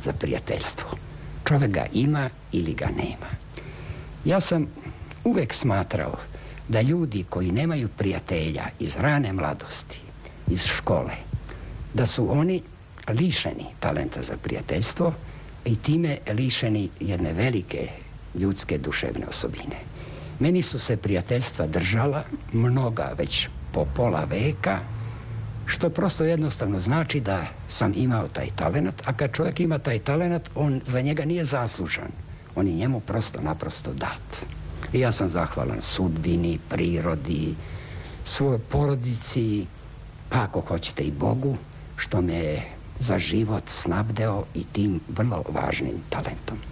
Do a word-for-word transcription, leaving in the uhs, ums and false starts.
za prijateljstvo. Čovjek ga ima ili ga nema. Ja sam uvek smatrao da ljudi koji nemaju prijatelja iz rane mladosti, iz škole, da su oni lišeni talenta za prijateljstvo i time lišeni jedne velike ljudske duševne osobine. Meni su se prijateljstva držala mnoga već po pola veka, što prosto jednostavno znači da sam imao taj talent, a kad čovjek ima taj talent, on za njega nije zaslužan. On je njemu prosto naprosto dat. I ja sam zahvalan sudbini, prirodi, svojoj porodici, pa ako hoćete i Bogu, što me je za život snabdeo i tim vrlo važnim talentom.